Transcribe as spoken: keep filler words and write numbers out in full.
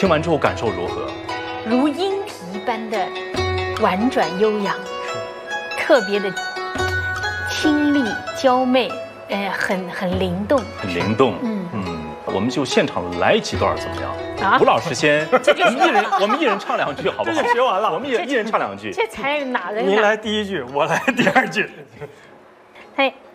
听完之后感受如何？ 如莺啼一般的婉转悠扬，特别的清丽娇媚，呃，很很灵动， 很灵动。 嗯嗯，我们就现场来几段怎么样？ 啊吴老师先，我们一人我们一人唱两句好不好？ 这就学完了我们一人一人唱两句。 这才哪人您哪？ 来第一句，我来第二句。 嘿，